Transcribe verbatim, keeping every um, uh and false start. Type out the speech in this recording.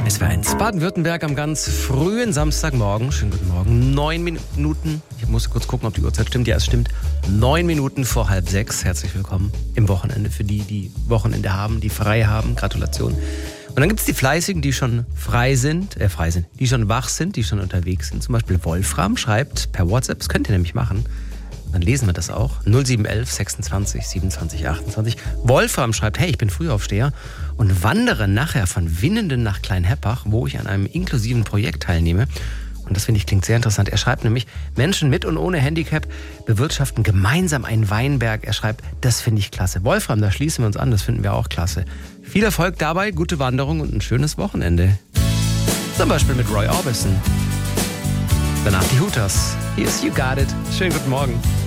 S W R eins Baden-Württemberg am ganz frühen Samstagmorgen. Schönen guten Morgen. Neun Minuten. Ich muss kurz gucken, ob die Uhrzeit stimmt. Ja, es stimmt. Neun Minuten vor halb sechs. Herzlich willkommen im Wochenende für die, die Wochenende haben, die frei haben. Gratulation. Und dann gibt es die Fleißigen, die schon frei sind, äh, frei sind, die schon wach sind, die schon unterwegs sind. Zum Beispiel Wolfram schreibt per WhatsApp, das könnt ihr nämlich machen. Dann lesen wir das auch. null sieben elf sechsundzwanzig siebenundzwanzig achtundzwanzig. Wolfram schreibt, hey, ich bin Frühaufsteher und wandere nachher von Winnenden nach Kleinheppach, wo ich an einem inklusiven Projekt teilnehme. Und das finde ich klingt sehr interessant. Er schreibt nämlich, Menschen mit und ohne Handicap bewirtschaften gemeinsam einen Weinberg. Er schreibt, das finde ich klasse. Wolfram, da schließen wir uns an, das finden wir auch klasse. Viel Erfolg dabei, gute Wanderung und ein schönes Wochenende. Zum Beispiel mit Roy Orbison. Danach die Hooters. Hier ist You Got It. Schönen guten Morgen.